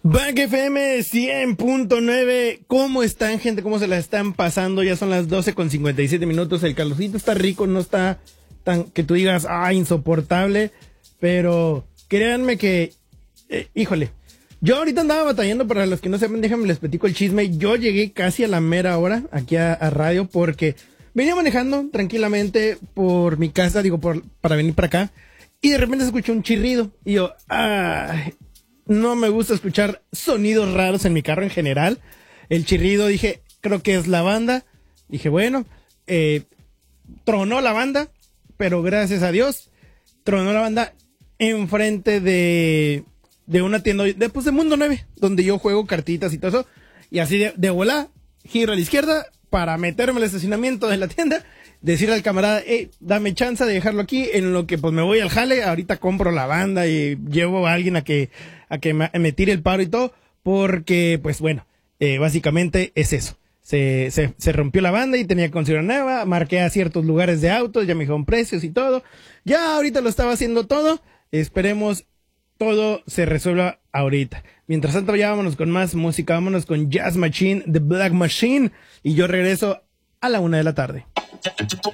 Back FM 100.9. ¿Cómo están, gente? ¿Cómo se la están pasando? Ya son las 12:57. El calorcito está rico, no está tan que tú digas, insoportable. Pero créanme que, híjole, yo ahorita andaba batallando. Para los que no sepan, déjenme les platico el chisme. Yo llegué casi a la mera hora aquí a radio porque venía manejando tranquilamente por mi casa, para venir para acá. Y de repente se escuchó un chirrido. Y yo, no me gusta escuchar sonidos raros en mi carro en general. El chirrido, dije, creo que es la banda. Dije, bueno, tronó la banda, pero gracias a Dios, tronó la banda enfrente de una tienda de Mundo 9, donde yo juego cartitas y todo eso. Y así de volá, giro a la izquierda para meterme al estacionamiento de la tienda, decirle al camarada, dame chance de dejarlo aquí, en lo que pues me voy al jale. Ahorita compro la banda y llevo a alguien a que me tire el paro y todo, porque pues bueno, básicamente es eso. Se rompió la banda y tenía que conseguir una nueva. Marqué a ciertos lugares de autos, ya me dijeron precios y todo. Ya ahorita lo estaba haciendo todo. Esperemos todo se resuelva ahorita. Mientras tanto, ya vámonos con más música. Vámonos con Jazz Machine, The Black Machine. Y yo regreso a la 1 de la tarde.